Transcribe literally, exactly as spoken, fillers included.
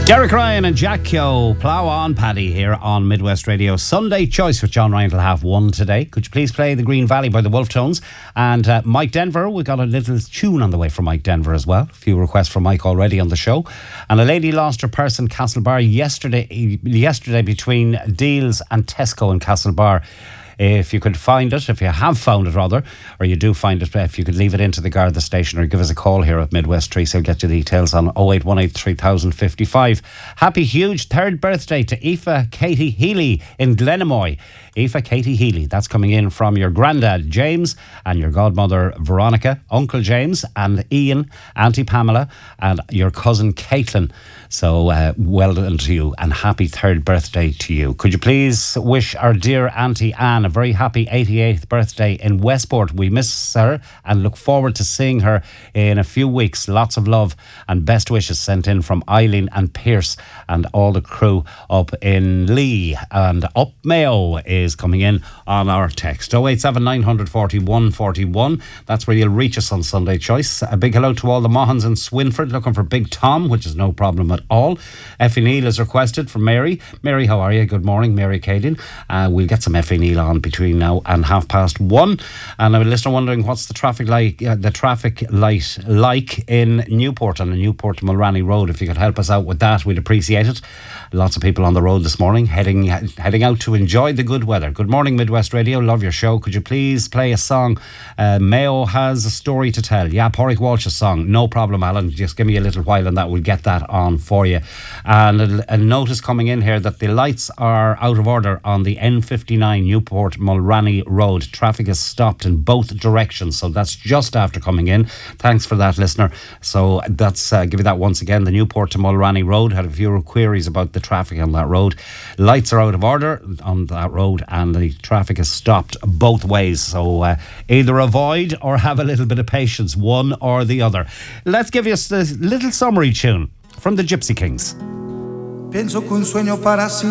Derek Ryan and Jack Kyo, plough on Paddy here on Midwest Radio. Sunday Choice with John Ryan will have one today. Could you please play The Green Valley by the Wolf Tones? And uh, Mike Denver, we got a little tune on the way from Mike Denver as well. A few requests from Mike already on the show. And a lady lost her purse in Castlebar yesterday, yesterday between Deals and Tesco in Castlebar. If you could find it, if you have found it rather, or you do find it, if you could leave it into the Garda station or give us a call here at Midwest Tree, so get you the details on oh eight one eight three thousand fifty-five. Happy huge third birthday to Aoife Katie Healy in Glenamoy. Aoife Katie Healy, that's coming in from your granddad James and your godmother Veronica, Uncle James and Ian, Auntie Pamela and your cousin Caitlin. So uh, well done to you and happy third birthday to you. Could you please wish our dear Auntie Anne a very happy eighty-eighth birthday in Westport. We miss her and look forward to seeing her in a few weeks. Lots of love and best wishes sent in from Eileen and Pierce and all the crew up in Lee. And Up Mayo is coming in on our text. oh eight seven nine four one four one. That's where you'll reach us on Sunday Choice. A big hello to all the Mohans in Swinford looking for Big Tom, which is no problem at all. Effie Neal is requested from Mary. Mary, how are you? Good morning, Mary Caden. Uh, we'll get some Effie Neal on between now and half past one. And a listener wondering what's the traffic like, uh, the traffic light like in Newport on the Newport to Mulranny Road. If you could help us out with that, we'd appreciate it. Lots of people on the road this morning heading heading out to enjoy the good weather. Good morning, Midwest Radio. Love your show. Could you please play a song? Uh, Mayo has a story to tell. Yeah, Porrick Walsh's song. No problem, Alan. Just give me a little while and that we'll get that on for you. And a, a notice coming in here that the lights are out of order on the N fifty-nine Newport Mulranny Road. Traffic is stopped in both directions. So that's just after coming in. Thanks for that, listener. So that's uh, give you that once again. The Newport to Mulranny Road. Had a few queries about the traffic on that road. Lights are out of order on that road and the traffic is stopped both ways. So uh, either avoid or have a little bit of patience, one or the other. Let's give you a little summary tune from the Gypsy Kings. Pienso que un sueño para